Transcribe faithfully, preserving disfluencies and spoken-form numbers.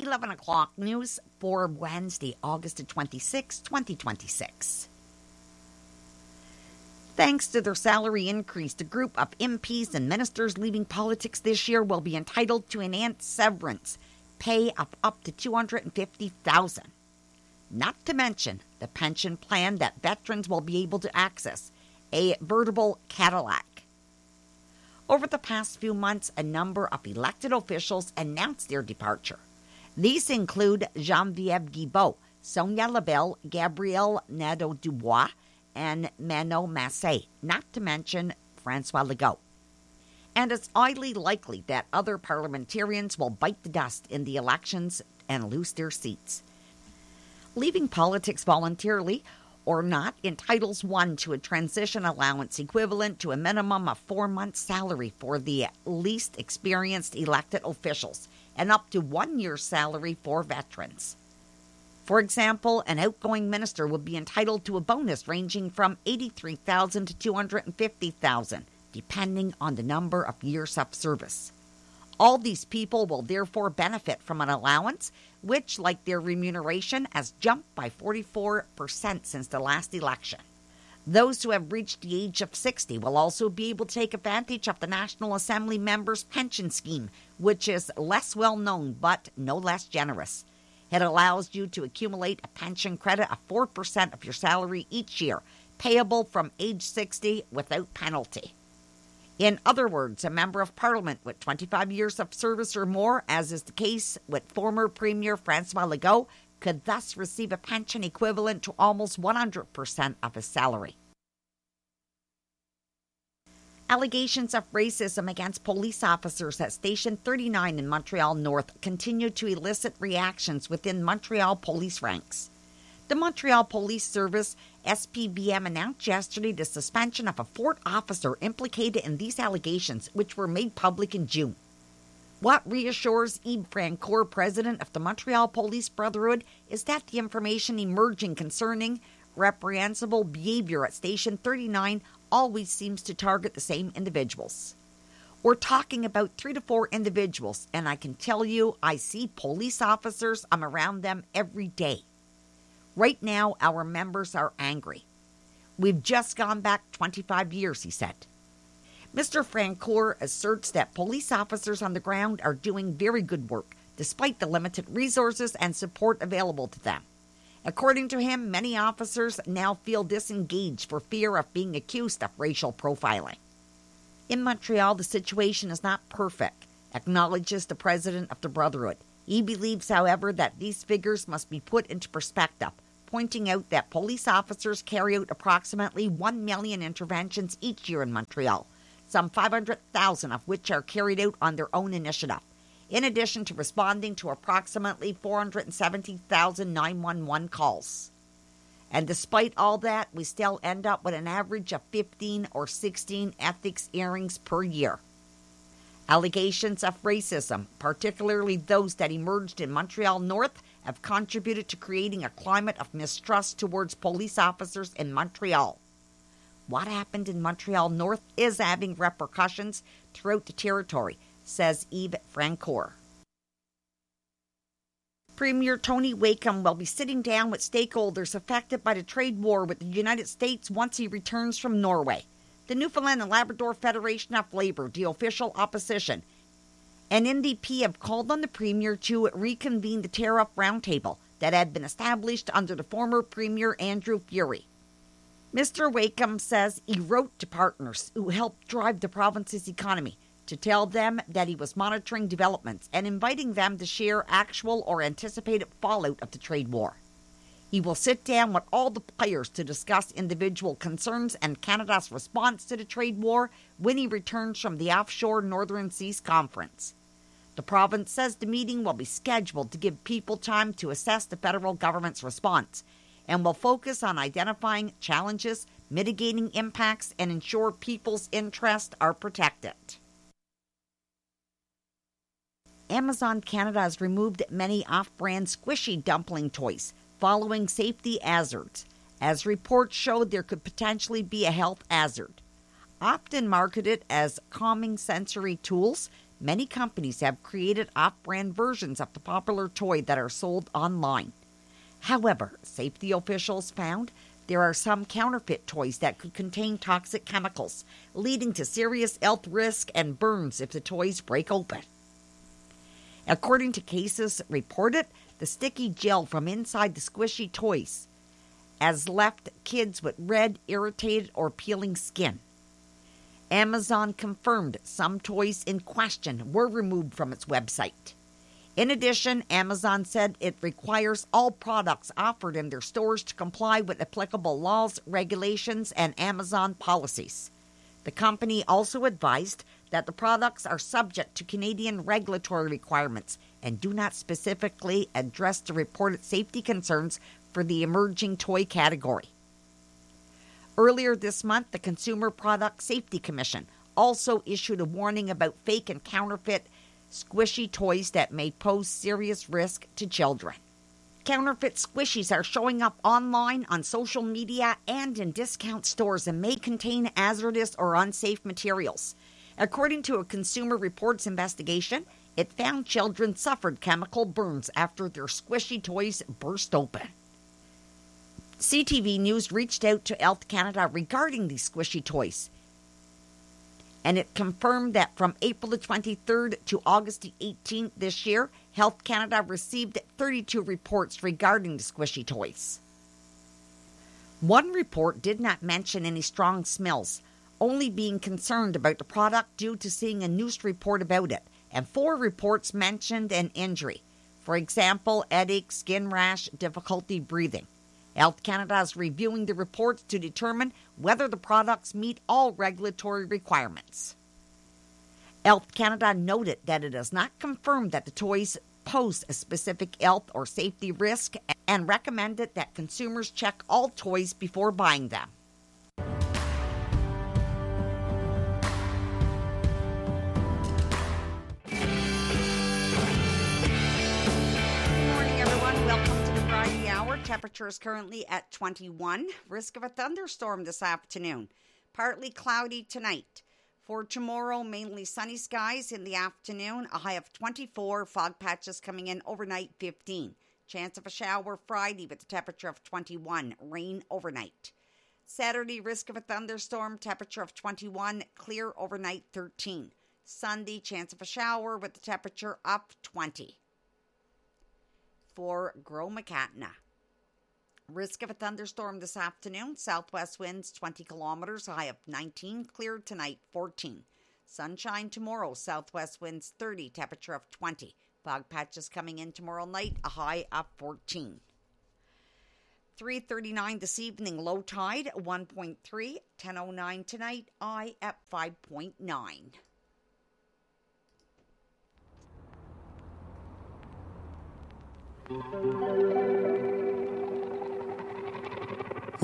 eleven o'clock news for Wednesday, August twenty-sixth, twenty twenty-six. Thanks to their salary increase, a group of M Ps and ministers leaving politics this year will be entitled to enhanced severance pay of up to two hundred fifty thousand dollars. Not to mention the pension plan that veterans will be able to access, a veritable Cadillac. Over the past few months, a number of elected officials announced their departure. These include Geneviève Guilbeault, Sonia Labelle, Gabrielle Nadeau-Dubois, and Manon Massé, not to mention François Legault. And it's highly likely that other parliamentarians will bite the dust in the elections and lose their seats. Leaving politics voluntarily or not entitles one to a transition allowance equivalent to a minimum of four months' salary for the least experienced elected officials and up to one year's salary for veterans. For example, an outgoing minister would be entitled to a bonus ranging from eighty-three thousand dollars to two hundred fifty thousand dollars, depending on the number of years of service. All these people will therefore benefit from an allowance, which, like their remuneration, has jumped by forty-four percent since the last election. Those who have reached the age of sixty will also be able to take advantage of the National Assembly members' pension scheme, which is less well known but no less generous. It allows you to accumulate a pension credit of four percent of your salary each year, payable from age sixty without penalty. In other words, a member of Parliament with twenty-five years of service or more, as is the case with former Premier François Legault, could thus receive a pension equivalent to almost one hundred percent of his salary. Allegations of racism against police officers at Station thirty-nine in Montreal North continue to elicit reactions within Montreal police ranks. The Montreal Police Service, S P B M, announced yesterday the suspension of a Fort officer implicated in these allegations, which were made public in June. What reassures Yves Francoeur, president of the Montreal Police Brotherhood, is that the information emerging concerning reprehensible behavior at Station thirty-nine always seems to target the same individuals. We're talking about three to four individuals, and I can tell you I see police officers, I'm around them every day. Right now, our members are angry. We've just gone back twenty-five years, he said. Mister Francoeur asserts that police officers on the ground are doing very good work, despite the limited resources and support available to them. According to him, many officers now feel disengaged for fear of being accused of racial profiling. In Montreal, the situation is not perfect, acknowledges the president of the Brotherhood. He believes, however, that these figures must be put into perspective, pointing out that police officers carry out approximately one million interventions each year in Montreal, some five hundred thousand of which are carried out on their own initiative, in addition to responding to approximately four hundred seventy thousand nine one one calls. And despite all that, we still end up with an average of fifteen or sixteen ethics hearings per year. Allegations of racism, particularly those that emerged in Montreal North, have contributed to creating a climate of mistrust towards police officers in Montreal. What happened in Montreal North is having repercussions throughout the territory, says Yves Francoeur. Premier Tony Wakeham will be sitting down with stakeholders affected by the trade war with the United States once he returns from Norway. The Newfoundland and Labrador Federation of Labour, the official opposition, and N D P have called on the Premier to reconvene the tariff roundtable that had been established under the former Premier Andrew Furey. Mister Wakeham says he wrote to partners who helped drive the province's economy to tell them that he was monitoring developments and inviting them to share actual or anticipated fallout of the trade war. He will sit down with all the players to discuss individual concerns and Canada's response to the trade war when he returns from the offshore Northern Seas Conference. The province says the meeting will be scheduled to give people time to assess the federal government's response and will focus on identifying challenges, mitigating impacts, and ensure people's interests are protected. Amazon Canada has removed many off-brand squishy dumpling toys following safety hazards, as reports showed there could potentially be a health hazard. Often marketed as calming sensory tools, many companies have created off-brand versions of the popular toy that are sold online. However, safety officials found there are some counterfeit toys that could contain toxic chemicals, leading to serious health risk and burns if the toys break open. According to cases reported, the sticky gel from inside the squishy toys has left kids with red, irritated, or peeling skin. Amazon confirmed some toys in question were removed from its website. In addition, Amazon said it requires all products offered in their stores to comply with applicable laws, regulations, and Amazon policies. The company also advised that the products are subject to Canadian regulatory requirements and do not specifically address the reported safety concerns for the emerging toy category. Earlier this month, the Consumer Product Safety Commission also issued a warning about fake and counterfeit squishy toys that may pose serious risk to children. Counterfeit squishies are showing up online, on social media, and in discount stores and may contain hazardous or unsafe materials. According to a Consumer Reports investigation, it found children suffered chemical burns after their squishy toys burst open. C T V News reached out to Health Canada regarding these squishy toys, and it confirmed that from April the twenty-third to August the eighteenth this year, Health Canada received thirty-two reports regarding the squishy toys. One report did not mention any strong smells, only being concerned about the product due to seeing a news report about it, and four reports mentioned an injury. For example, headache, skin rash, difficulty breathing. Health Canada is reviewing the reports to determine whether the products meet all regulatory requirements. Health Canada noted that it has not confirmed that the toys pose a specific health or safety risk and recommended that consumers check all toys before buying them. Temperature is currently at twenty-one. Risk of a thunderstorm this afternoon. Partly cloudy tonight. For tomorrow, mainly sunny skies in the afternoon. A high of twenty-four. Fog patches coming in overnight, fifteen. Chance of a shower Friday with a temperature of twenty-one. Rain overnight. Saturday, risk of a thunderstorm. Temperature of twenty-one. Clear overnight, thirteen. Sunday, chance of a shower with the temperature up twenty. For Gromacatna. Risk of a thunderstorm this afternoon. Southwest winds twenty kilometers, a high of nineteen. Clear tonight, fourteen. Sunshine tomorrow. Southwest winds thirty, temperature of twenty. Fog patches coming in tomorrow night, a high of fourteen. three thirty-nine this evening, low tide one point three. ten oh nine tonight, high at five point nine.